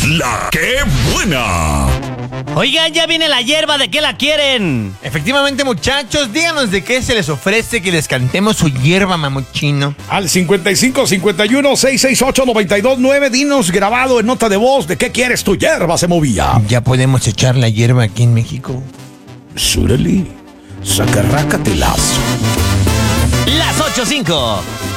¡La que buena! Oigan, ya viene la hierba, ¿de qué la quieren? Efectivamente, muchachos, díganos de qué se les ofrece que les cantemos su hierba, mamuchino. Al 55 51 668 929, dinos grabado en nota de voz de qué quieres tu hierba se movía. ¿Ya podemos echar la hierba aquí en México? Súreli, sacarrácatelazo. Las 8:05.